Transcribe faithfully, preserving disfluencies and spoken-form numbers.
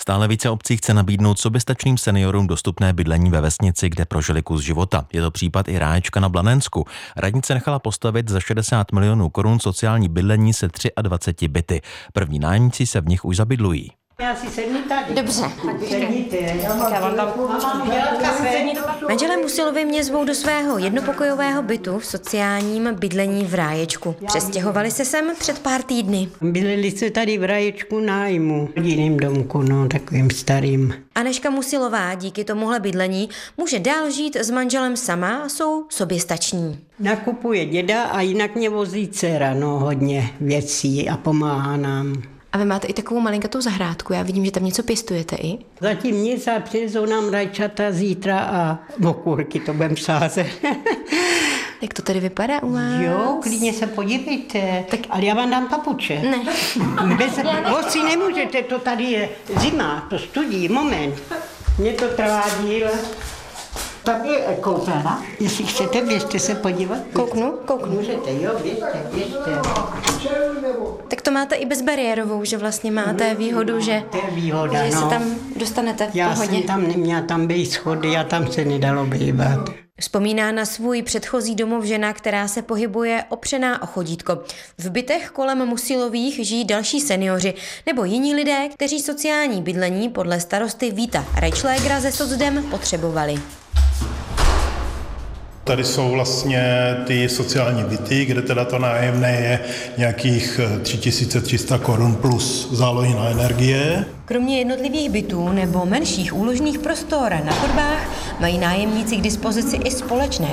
Stále více obcí chce nabídnout soběstačným seniorům dostupné bydlení ve vesnici, kde prožili kus života. Je to případ i Ráječka na Blanensku. Radnice nechala postavit za šedesát milionů korun sociální bydlení se dvaceti třemi byty. První nájemníci se v nich už zabydlují. Já si sedni tady. Dobře. Manželé Musilovi mě zvou do svého jednopokojového bytu v sociálním bydlení v Ráječku. Přestěhovali se sem před pár týdny. Bydleli se tady v Ráječku nájmu. V jiném domku, no, takovým starým. Anežka Musilová díky tomuhle bydlení může dál žít s manželem sama a jsou soběstační. Nakupuje děda a jinak mě vozí dcera, no, hodně věcí a pomáhá nám. A vy máte i takovou malinkatou zahrádku, já vidím, že tam něco pěstujete i. Zatím nic a přivezou nám rajčata zítra a okurky to budem sázet. Jak to tady vypadá u vás? Jo, klidně se podívejte. Tak... Ale já vám dám papuče. Ne. Bez vosí nemůžete, to tady je zima, to studí, moment. Mně to trvá díl. Tady je koupelna. Jestli chcete, běžte se podívat. Kouknu, kouknu. Můžete, jo, běžte, běžte. Tak to máte i bezbariérovou, že vlastně máte výhodu, že, to je výhoda, že no. se tam dostanete v Já pohodě. jsem tam neměla tam být schody a tam se nedalo bývat. Vzpomíná na svůj předchozí domov žena, která se pohybuje opřená o chodítko. V bytech kolem Musilových žijí další seniori nebo jiní lidé, kteří sociální bydlení podle starosty Víta Reichschlägera ze Socdem potřebovali. Tady jsou vlastně ty sociální byty, kde teda to nájemné je nějakých tři tisíce tři sta korun plus zálohy na energie. Kromě jednotlivých bytů nebo menších úložných prostor na chodbách mají nájemníci k dispozici i společné